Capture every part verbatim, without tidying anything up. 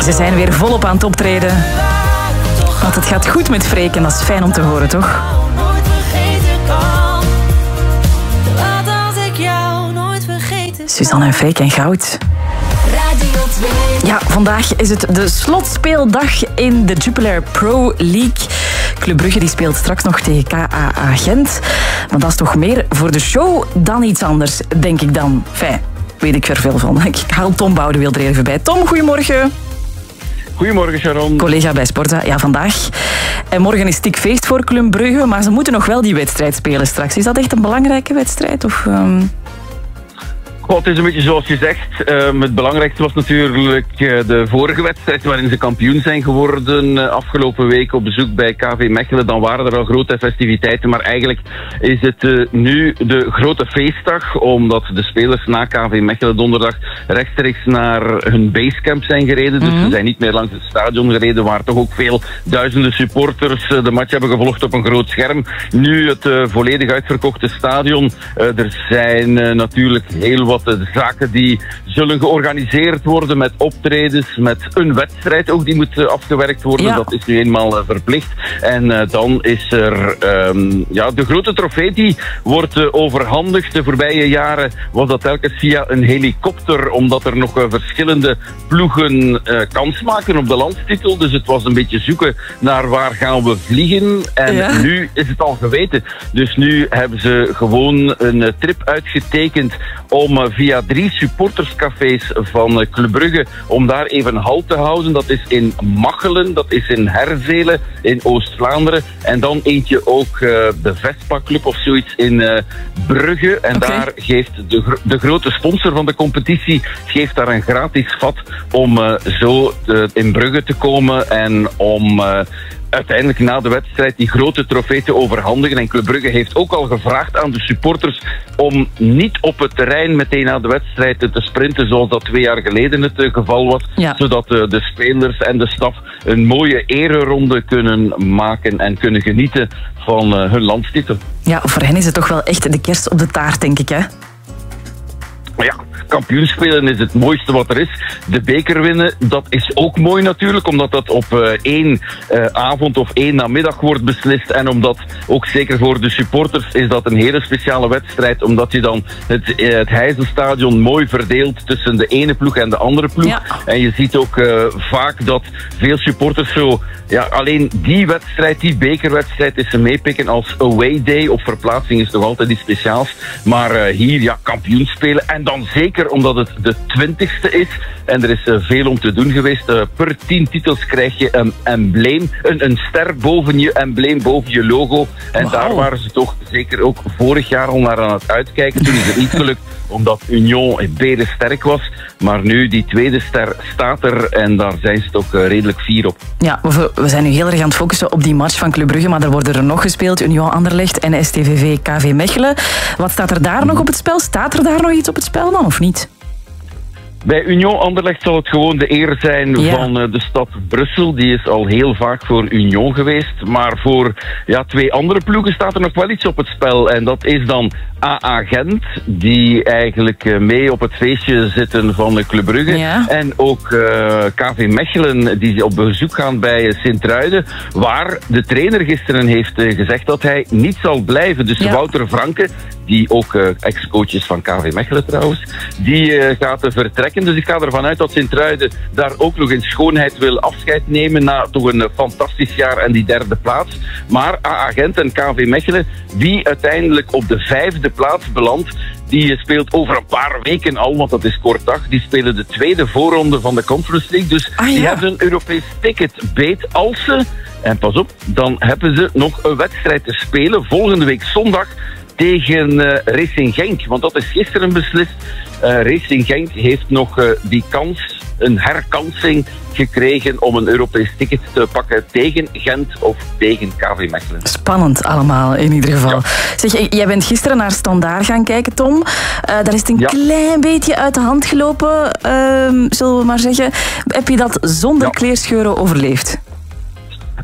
Ze zijn weer volop aan het optreden. Want het gaat goed met Freek en dat is fijn om te horen, toch? Suzanne en Freek en goud. Ja, vandaag is het de slotspeeldag in de Jupiler Pro League. Club Brugge die speelt straks nog tegen K A A Gent. Maar dat is toch meer voor de show dan iets anders, denk ik dan. Fijn, weet ik er veel van. Ik haal Tom Boudewilder er even bij. Tom, goedemorgen. Goedemorgen, Sharon. Collega bij Sporza. Ja, vandaag. En morgen is stikfeest voor Club Brugge, maar ze moeten nog wel die wedstrijd spelen straks. Is dat echt een belangrijke wedstrijd? Of... Um... Oh, het is een beetje zoals je zegt. Um, het belangrijkste was natuurlijk uh, de vorige wedstrijd waarin ze kampioen zijn geworden uh, afgelopen week op bezoek bij K V Mechelen. Dan waren er al grote festiviteiten, maar eigenlijk is het uh, nu de grote feestdag, omdat de spelers na K V Mechelen donderdag rechtstreeks naar hun basecamp zijn gereden. Dus mm-hmm. ze zijn niet meer langs het stadion gereden, waar toch ook veel duizenden supporters uh, de match hebben gevolgd op een groot scherm. Nu het uh, volledig uitverkochte stadion. Uh, er zijn uh, natuurlijk heel wat de zaken die zullen georganiseerd worden met optredens, met een wedstrijd ook die moet uh, afgewerkt worden. Ja. Dat is nu eenmaal uh, verplicht. En uh, dan is er um, ja, de grote trofee die wordt uh, overhandigd. De voorbije jaren was dat telkens via een helikopter, omdat er nog uh, verschillende ploegen uh, kans maken op de landstitel. Dus het was een beetje zoeken naar waar gaan we vliegen. En ja. nu is het al geweten. Dus nu hebben ze gewoon een uh, trip uitgetekend om uh, via drie supporterscafés van uh, Club Brugge, om daar even halt te houden. Dat is in Machelen, dat is in Herzelen, in Oost-Vlaanderen. En dan eentje ook uh, de Vespa Club of zoiets in uh, Brugge. En okay. daar geeft de, gro- de grote sponsor van de competitie geeft daar een gratis vat om uh, zo uh, in Brugge te komen en om... Uh, uiteindelijk na de wedstrijd die grote trofee te overhandigen. En Club Brugge heeft ook al gevraagd aan de supporters om niet op het terrein meteen na de wedstrijd te sprinten zoals dat twee jaar geleden het geval was. Ja. Zodat de spelers en de staf een mooie ereronde kunnen maken en kunnen genieten van hun landstitel. Ja, voor hen is het toch wel echt de kerst op de taart, denk ik, hè? Ja, kampioen spelen is het mooiste wat er is. De beker winnen, dat is ook mooi natuurlijk, omdat dat op uh, één uh, avond of één namiddag wordt beslist. En omdat, ook zeker voor de supporters, is dat een hele speciale wedstrijd. Omdat je dan het, uh, het Heizelstadion mooi verdeelt tussen de ene ploeg en de andere ploeg. Ja. En je ziet ook uh, vaak dat veel supporters zo... Ja, alleen die wedstrijd, die bekerwedstrijd, is ze meepikken als away day. Op verplaatsing is nog altijd iets speciaals. Maar uh, hier, ja, kampioen spelen. En dan zeker omdat het de twintigste is. En er is uh, veel om te doen geweest. Uh, per tien titels krijg je een embleem. Een, een ster boven je embleem, boven je logo. En wow. daar waren ze toch zeker ook vorig jaar al naar aan het uitkijken. Toen is het niet gelukt, omdat Union beren sterk was. Maar nu, die tweede ster staat er. En daar zijn ze toch uh, redelijk fier op. Ja, we, we zijn nu heel erg aan het focussen op die match van Club Brugge. Maar er worden er nog gespeeld. Union Anderlecht en S T V V K V Mechelen. Wat staat er daar nog op het spel? Staat er daar nog iets op het spel dan, of niet? Bij Union Anderlecht zal het gewoon de eer zijn ja. van uh, de stad Brussel. Die is al heel vaak voor Union geweest. Maar voor ja, twee andere ploegen staat er nog wel iets op het spel. En dat is dan A A Gent, die eigenlijk uh, mee op het feestje zitten van uh, Club Brugge. Ja. En ook uh, K V Mechelen, die op bezoek gaan bij uh, Sint-Truiden. Waar de trainer gisteren heeft uh, gezegd dat hij niet zal blijven. Dus ja. Wouter Franke, die ook uh, ex-coach is van K V Mechelen trouwens, die uh, gaat uh, vertrekken. Dus ik ga ervan uit dat Sint-Truiden daar ook nog in schoonheid wil afscheid nemen na toch een uh, fantastisch jaar en die derde plaats. Maar A A Gent en K V Mechelen, wie uiteindelijk op de vijfde plaats belandt, die speelt over een paar weken al, want dat is kort dag. Die spelen de tweede voorronde van de Conference League. Dus ah, ja. die hebben een Europees ticket beet als ze, en pas op, dan hebben ze nog een wedstrijd te spelen volgende week zondag tegen uh, Racing Genk. Want dat is gisteren beslist. Uh, Racing Genk heeft nog uh, die kans, een herkansing gekregen om een Europees ticket te pakken tegen Gent of tegen K V Mechelen. Spannend allemaal, in ieder geval. Ja. Zeg, jij bent gisteren naar Standaard gaan kijken, Tom. Uh, daar is het een ja. klein beetje uit de hand gelopen, uh, zullen we maar zeggen. Heb je dat zonder ja. kleerscheuren overleefd?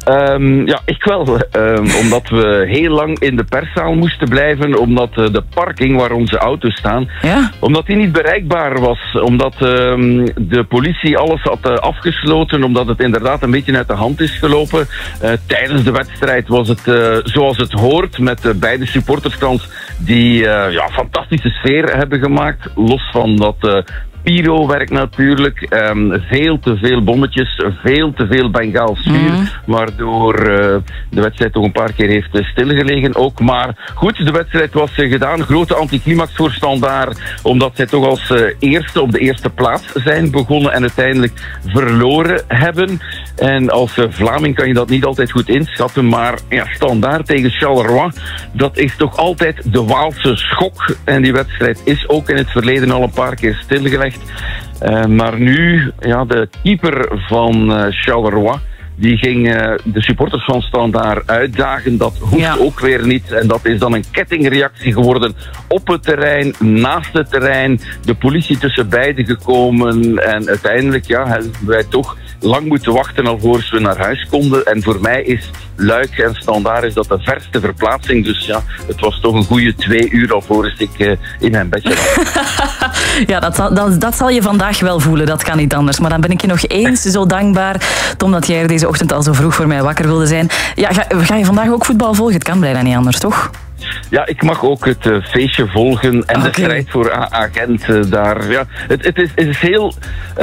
Um, ja, ik wel. Um, omdat we heel lang in de perszaal moesten blijven. Omdat uh, de parking waar onze auto's staan, ja. omdat die niet bereikbaar was. Omdat um, de politie alles had uh, afgesloten. Omdat het inderdaad een beetje uit de hand is gelopen. Uh, tijdens de wedstrijd was het uh, zoals het hoort. Met uh, beide supporterskrans die uh, ja, fantastische sfeer hebben gemaakt. Los van dat... Uh, Pyro-werk natuurlijk, um, veel te veel bommetjes, veel te veel Bengaals vuur, mm. waardoor uh, de wedstrijd toch een paar keer heeft uh, stilgelegen ook. Maar goed, de wedstrijd was uh, gedaan, grote anticlimax voor Standaard, omdat zij toch als uh, eerste op de eerste plaats zijn begonnen en uiteindelijk verloren hebben. En als uh, Vlaming kan je dat niet altijd goed inschatten, maar ja, Standaard tegen Charleroi, dat is toch altijd de Waalse schok. En die wedstrijd is ook in het verleden al een paar keer stilgelegd. Uh, maar nu, ja, de keeper van uh, Charleroi, die ging uh, de supporters van Standaard uitdagen. Dat hoeft ja. ook weer niet. En dat is dan een kettingreactie geworden op het terrein, naast het terrein. De politie tussen beiden gekomen. En uiteindelijk ja, hebben wij toch lang moeten wachten alvorens we naar huis konden. En voor mij is Luik en Standaard is dat de verste verplaatsing. Dus ja, het was toch een goede twee uur alvorens ik uh, in mijn bedje was. Ja, dat zal, dat, dat zal je vandaag wel voelen. Dat kan niet anders. Maar dan ben ik je nog eens zo dankbaar, Tom, dat jij er deze ochtend al zo vroeg voor mij wakker wilde zijn. Ja, ga, ga je vandaag ook voetbal volgen? Het kan bijna niet anders, toch? Ja, ik mag ook het uh, feestje volgen en okay. de strijd voor A A Gent uh, daar. Ja, het, het, is, het is heel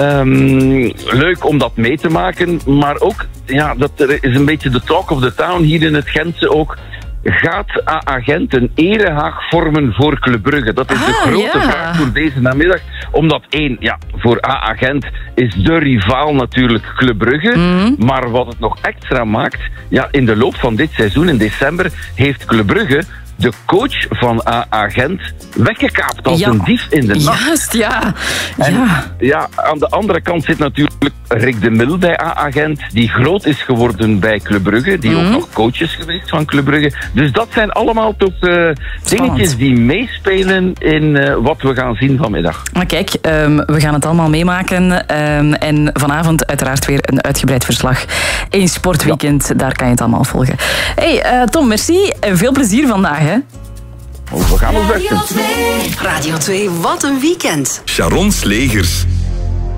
um, leuk om dat mee te maken, maar ook, ja, dat er is een beetje de talk of the town hier in het Gentse ook. Gaat A A Gent een erehaag vormen voor Club Brugge? Dat is ah, de grote ja. vraag voor deze namiddag. Omdat één, ja, voor A A Gent is de rivaal natuurlijk Club Brugge. Mm. Maar wat het nog extra maakt, ja, in de loop van dit seizoen, in december, heeft Club Brugge de coach van A A Gent weggekaapt als ja. een dief in de nacht. Juist, ja. En, ja. ja. Aan de andere kant zit natuurlijk Rick de Mil bij A A Gent, die groot is geworden bij Club Brugge, die mm. ook nog coach is geweest van Club Brugge. Dus dat zijn allemaal toch uh, dingetjes die meespelen in uh, wat we gaan zien vanmiddag. Maar kijk, um, we gaan het allemaal meemaken. Um, en vanavond uiteraard weer een uitgebreid verslag. Eén sportweekend, ja. daar kan je het allemaal volgen. Hey, uh, Tom, merci. Veel plezier vandaag, hè? Oh, we gaan ons best doen. Radio twee, wat een weekend. Sharon Slegers.